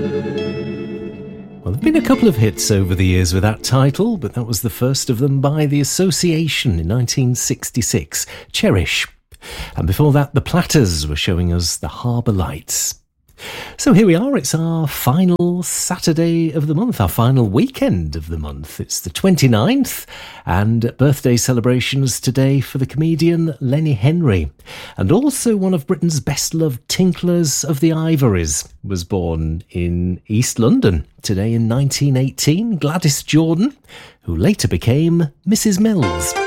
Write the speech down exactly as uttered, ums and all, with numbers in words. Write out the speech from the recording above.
Well, there have been a couple of hits over the years with that title, but that was the first of them by The Association in nineteen sixty-six, Cherish. And before that, The Platters were showing us The Harbour Lights. So here we are, it's our final Saturday of the month, our final weekend of the month. It's the twenty-ninth, and birthday celebrations today for the comedian Lenny Henry. And also one of Britain's best-loved tinklers of the Ivories was born in East London today in nineteen eighteen, Gladys Jordan, who later became Missus Mills.